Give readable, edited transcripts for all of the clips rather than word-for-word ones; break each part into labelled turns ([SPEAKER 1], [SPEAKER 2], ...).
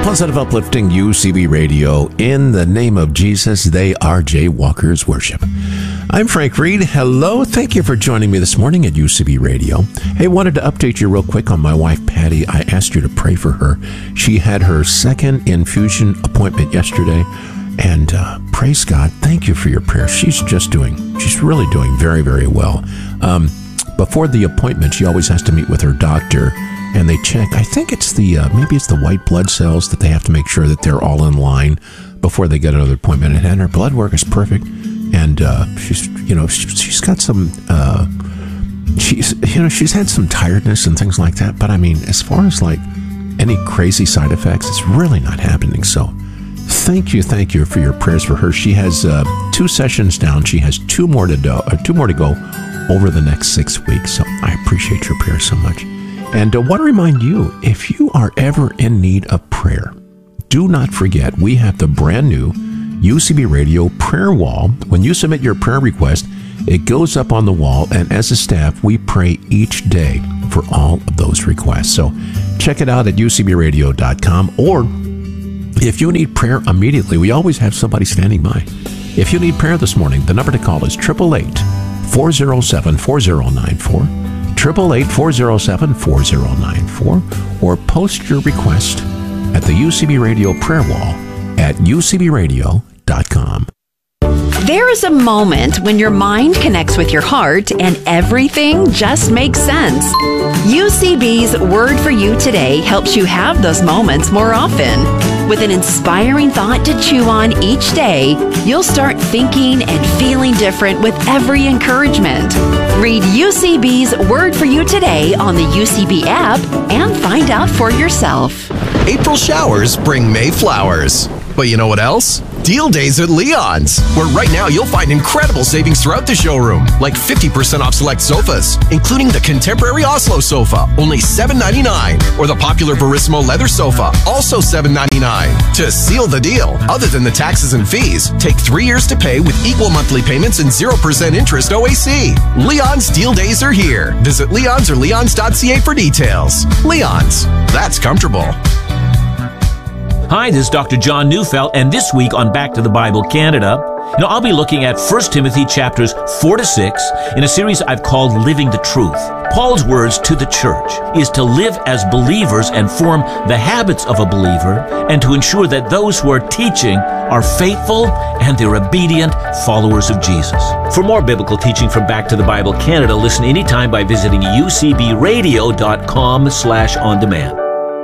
[SPEAKER 1] Positive, uplifting UCB Radio. In the name of Jesus, they are Jay Walker's Worship. I'm Frank Reed. Hello. Thank you for joining me this morning at UCB Radio. Hey, wanted to update you real quick on my wife, Patty. I asked you to pray for her. She had her second infusion appointment yesterday. And praise God. Thank you for your prayers. She's really doing very, very well. Before the appointment, she always has to meet with her doctor. And they check, I think it's maybe it's the white blood cells that they have to make sure that they're all in line before they get another appointment. And her blood work is perfect. And she's got some, she's had some tiredness and things like that. But I mean, as far as like any crazy side effects, it's really not happening. So thank you for your prayers for her. She has 2 sessions down. She has 2 more to go over the next 6 weeks. So I appreciate your prayers so much. And I want to remind you, if you are ever in need of prayer, do not forget, we have the brand new UCB Radio prayer wall. When you submit your prayer request, it goes up on the wall, and as a staff, we pray each day for all of those requests. So check it out at ucbradio.com, or if you need prayer immediately, we always have somebody standing by. If you need prayer this morning, the number to call is 888-407-4094. 888-407-4094, or post your request at the UCB Radio prayer wall at ucbradio.com.
[SPEAKER 2] There is a moment when your mind connects with your heart and everything just makes sense. UCB's Word for You Today helps you have those moments more often. With an inspiring thought to chew on each day, you'll start thinking and feeling different with every encouragement. Read UCB's Word for You Today on the UCB app and find out for yourself.
[SPEAKER 3] April showers bring May flowers. But you know what else? Deal days at Leon's, where right now you'll find incredible savings throughout the showroom, like 50% off select sofas, including the contemporary Oslo sofa, only $7.99, or the popular Verissimo leather sofa, also $7.99. To seal the deal, other than the taxes and fees, take 3 years to pay with equal monthly payments and 0% interest OAC. Leon's deal days are here. Visit Leon's or leons.ca for details. Leon's, that's comfortable.
[SPEAKER 4] Hi, this is Dr. John Neufeld, and this week on Back to the Bible Canada, I'll be looking at 1 Timothy chapters 4-6 in a series I've called Living the Truth. Paul's words to the church is to live as believers and form the habits of a believer, and to ensure that those who are teaching are faithful and they're obedient followers of Jesus. For more biblical teaching from Back to the Bible Canada, listen anytime by visiting ucbradio.com/on-demand.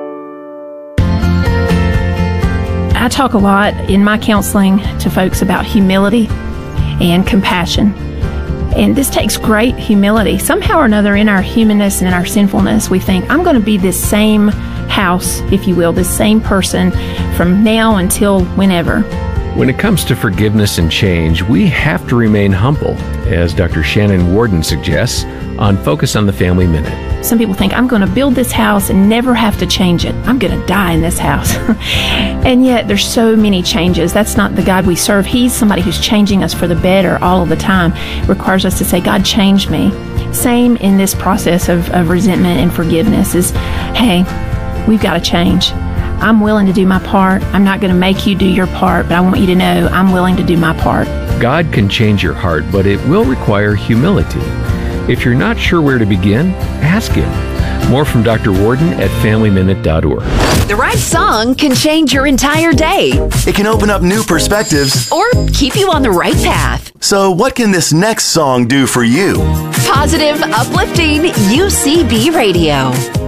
[SPEAKER 5] I talk a lot in my counseling to folks about humility and compassion. And this takes great humility. Somehow or another in our humanness and in our sinfulness, we think, I'm going to be this same house, if you will, this same person from now until whenever.
[SPEAKER 6] When it comes to forgiveness and change, we have to remain humble, as Dr. Shannon Warden suggests on Focus on the Family Minute.
[SPEAKER 5] Some people think, I'm going to build this house and never have to change it. I'm going to die in this house. And yet there's so many changes. That's not the God we serve. He's somebody who's changing us for the better all of the time. It requires us to say, God, change me. Same in this process of resentment and forgiveness is, hey, we've got to change. I'm willing to do my part. I'm not going to make you do your part, but I want you to know I'm willing to do my part.
[SPEAKER 6] God can change your heart, but it will require humility. If you're not sure where to begin, ask Him. More from Dr. Warden at FamilyMinute.org.
[SPEAKER 2] The right song can change your entire day.
[SPEAKER 7] It can open up new perspectives.
[SPEAKER 2] Or keep you on the right path.
[SPEAKER 7] So what can this next song do for you?
[SPEAKER 2] Positive, uplifting UCB Radio.